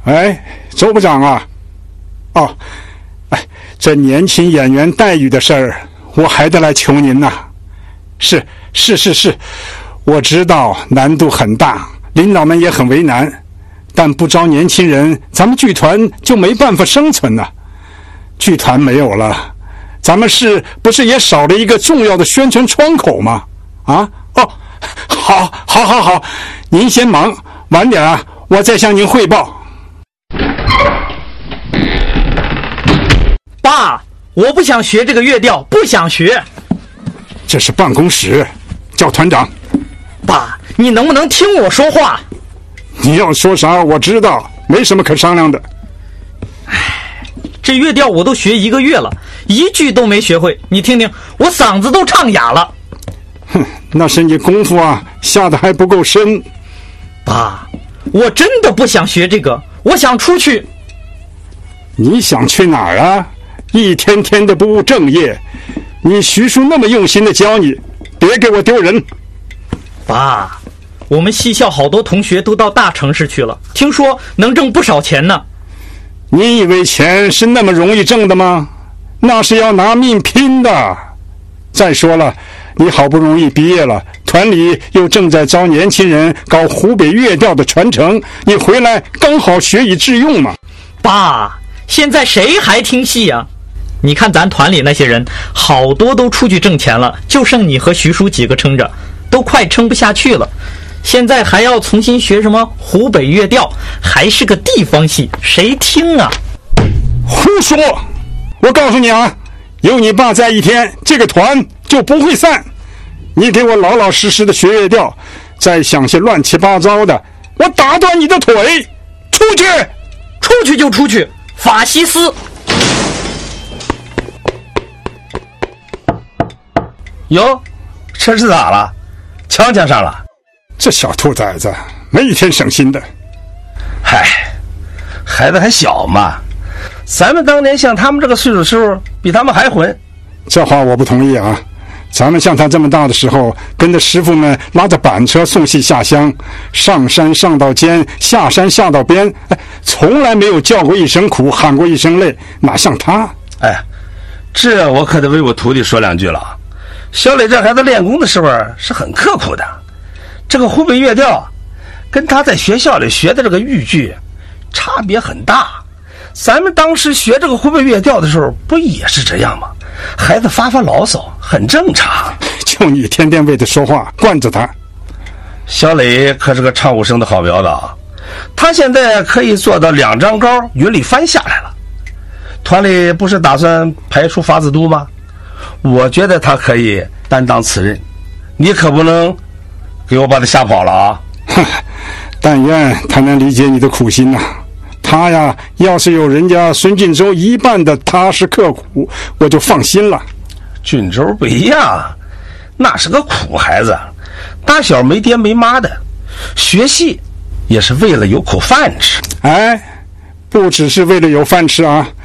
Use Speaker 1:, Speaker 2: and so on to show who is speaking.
Speaker 1: 哎，周部长啊，哦，哎，这年轻演员待遇的事儿，我还得来求您呐。是，我知道难度很大，领导们也很为难，但不招年轻人，咱们剧团就没办法生存呐。剧团没有了，咱们是不是也少了一个重要的宣传窗口吗？啊，哦，好，您先忙，晚点啊，我再向您汇报。
Speaker 2: 爸，我不想学这个乐调，不想学。
Speaker 1: 这是办公室，叫团长。
Speaker 2: 爸，你能不能听我说话？
Speaker 1: 你要说啥我知道，没什么可商量的。
Speaker 2: 这乐调我都学1个月了，一句都没学会，你听听，我嗓子都唱哑了。
Speaker 1: 哼，那是你功夫啊下得还不够深。
Speaker 2: 爸，我真的不想学这个，我想出去。
Speaker 1: 你想去哪儿啊？一天天的不务正业，你徐叔那么用心的教你，别给我丢人。
Speaker 2: 爸，我们戏校好多同学都到大城市去了，听说能挣不少钱呢。
Speaker 1: 你以为钱是那么容易挣的吗？那是要拿命拼的。再说了，你好不容易毕业了，团里又正在招年轻人搞湖北乐调的传承，你回来刚好学以致用嘛。
Speaker 2: 爸，现在谁还听戏啊？你看咱团里那些人好多都出去挣钱了，就剩你和徐叔几个撑着，都快撑不下去了。现在还要重新学什么湖北乐调，还是个地方戏，谁听啊？
Speaker 1: 胡说！我告诉你啊，有你爸在一天，这个团就不会散。你给我老老实实的学乐调，再想些乱七八糟的，我打断你的腿！出去！
Speaker 2: 出去就出去，法西斯！
Speaker 3: 哟，这是咋了？呛上了？
Speaker 1: 这小兔崽子没一天省心的。
Speaker 3: 嗨，孩子还小嘛，咱们当年像他们这个岁数时候，比他们还混。
Speaker 1: 这话我不同意啊！咱们像他这么大的时候，跟着师傅们拉着板车送戏下乡，上山上到肩，下山下到边，从来没有叫过一声苦，喊过一声累，哪像他？
Speaker 3: 哎，这我可得为我徒弟说两句了。小磊这孩子练功的时候是很刻苦的，这个湖北乐调跟他在学校里学的这个豫剧差别很大。咱们当时学这个湖北乐调的时候不也是这样吗？孩子发牢骚很正常。
Speaker 1: 就你天天为他说话，惯着他。
Speaker 3: 小磊可是个唱武生的好苗子啊，他现在可以做到2张高云里翻下来了。团里不是打算排除法子都吗？我觉得他可以担当此任，你可不能给我把他吓跑了啊！
Speaker 1: 但愿他能理解你的苦心呐。他呀，要是有人家孙俊周一半的踏实刻苦，我就放心了。
Speaker 3: 俊周不一样，那是个苦孩子，打小没爹没妈的，学戏也是为了有口饭吃。
Speaker 1: 哎，不只是为了有饭吃啊，